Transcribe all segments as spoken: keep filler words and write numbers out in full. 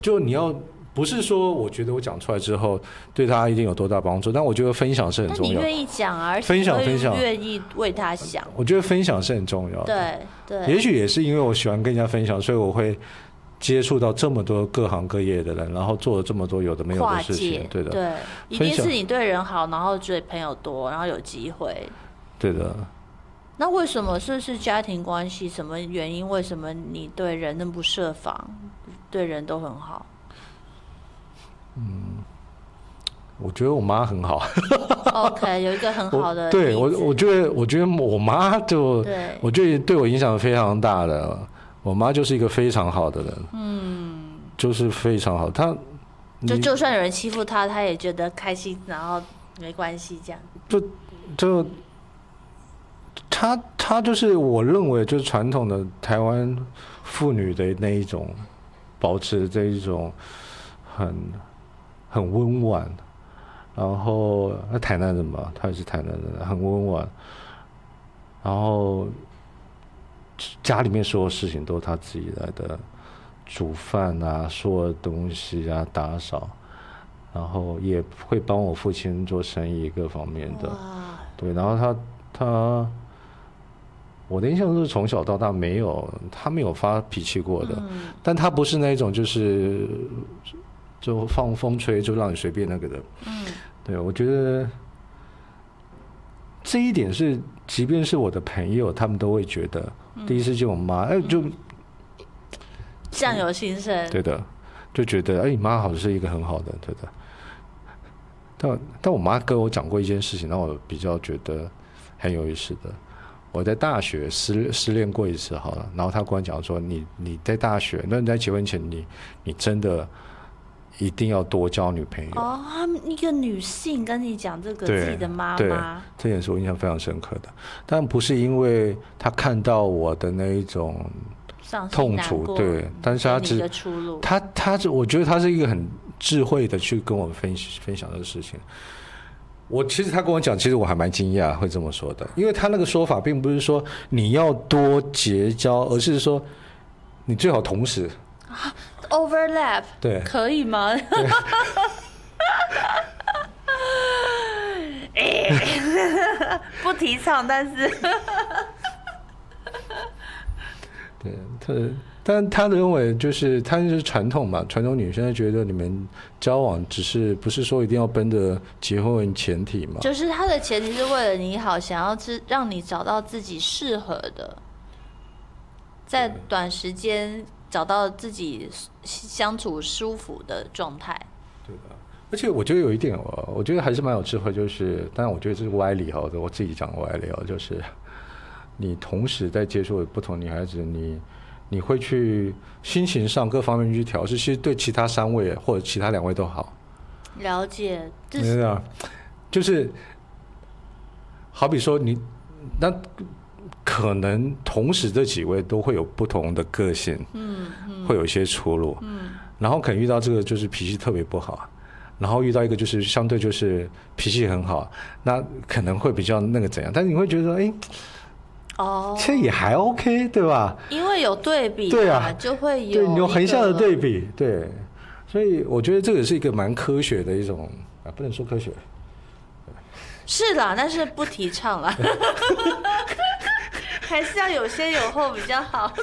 就你要不是说我觉得我讲出来之后对他一定有多大帮助，但我觉得分享是很重要的。 那你愿意讲啊，而且分享分享愿意为他想， 我觉得分享是很重要的。 对对， 也许也是因为我喜欢跟人家分享，所以我会接触到这么多各行各业的人，然后做了这么多有的没有的事情。对的， 对，一定是你对人好，然后对朋友多，然后有机会。 对的。 那为什么是是家庭关系？什么原因？为什么你对人那么不设防，对人都很好？ 嗯，我觉得我妈很好。 OK， 有一个很好的例子。 对我，我觉得，我觉得我妈就， 对， 我觉得对我影响非常大的。我妈就是一个非常好的人， 嗯， 就是非常好。她就就算有人欺负她，她也觉得开心，然后没关系，这样。 就就。他他就是我认为就是传统的台湾妇女的那一种，保持这一种很很温婉，然后他台南人嘛，他也是台南人，很温婉，然后家里面所有事情都是他自己来的，煮饭啊，所有东西啊，打扫，然后也会帮我父亲做生意各方面的，对，然后他他。我的印象是从小到大没有他没有发脾气过的，嗯、但他不是那种就是就放风吹就让你随便那个的。嗯，对，我觉得这一点是，即便是我的朋友，他们都会觉得，嗯、第一次见我妈，哎，就相由心生。 对的，就觉得哎，你妈好像是一个很好的，对的。但但我妈跟我讲过一件事情，让我比较觉得很有意思的。我在大学失失恋过一次好了，然后他跟我讲说，你你在大学，那你在结婚前，你你真的一定要多交女朋友。 哦，一个女性跟你讲这个，自己的妈妈， 这也是我印象非常深刻的。但不是因为他看到我的那一种痛楚，对，但是他只他他我觉得他是一个很智慧的去跟我们分分享这个事情。我其实他跟我讲，其实我还蛮惊讶会这么说的，因为他那个说法并不是说你要多结交，而是说你最好同时、 啊、overlap， 对， 可以吗？不提倡，但是对他。但他认为就是他就是传统嘛，传统女生觉得你们交往只是不是说一定要奔着结婚为前提嘛， 就是他的前提是为了你好，想要让你找到自己适合的，在短时间找到自己相处舒服的状态。 对的，而且我觉得有一点，我觉得还是蛮有智慧，就是当然我觉得这是歪理哈，我自己讲的歪理哦，就是你同时在接触不同女孩子，你。你会去心情上各方面去调试，其实对其他三位或者其他两位都好。 了解， 你知道，就是好比说你，那可能同时这几位都会有不同的个性，嗯，嗯会有一些出入，嗯，然后可能遇到这个就是脾气特别不好，然后遇到一个就是相对就是脾气很好，那可能会比较那个怎样，但是你会觉得哎。 哦， 其实也还 OK， 对吧？ 因为有对比， 对啊， 就会有对有横向的对比，对，所以我觉得这个是一个蛮科学的一种啊，不能说科学， 是啦，但是不提倡啦，还是要有先有后比较好。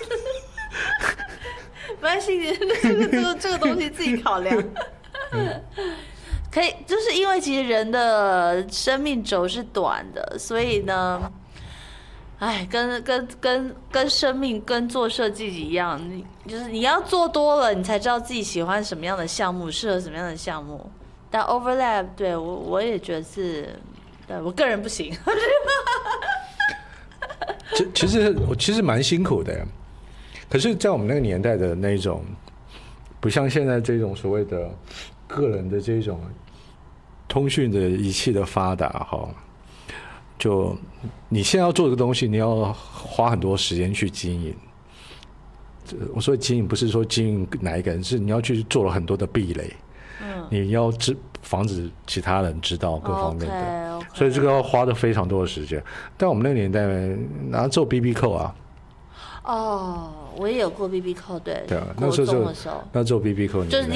没关系，这个这个这个东西自己考量。嗯可以，就是因为其实人的生命轴是短的，所以呢。哎，跟跟跟跟生命跟做设计一样，你就是你要做多了，你才知道自己喜欢什么样的项目，适合什么样的项目。但 overlap， 对我我也觉得是，对我个人不行。 其其实我其实蛮辛苦的，可是，在我们那个年代的那种，不像现在这种所谓的个人的这种通讯的仪器的发达哈。就你现在要做这个东西，你要花很多时间去经营。我说经营不是说经营哪一个人，是你要去做了很多的壁垒，嗯，你要知防止其他人知道各方面的， okay, okay. 所以这个要花的非常多的时间。但我们那个年代拿做 B B 扣啊， 哦，我也有过 B B 扣，对， 对啊，那时候就那做 B B 扣， 就是你